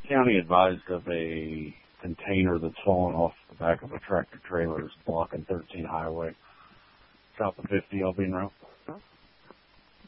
county advised of a container that's fallen off the back of a tractor trailer is blocking 13 highway, south of 50 Albion Road.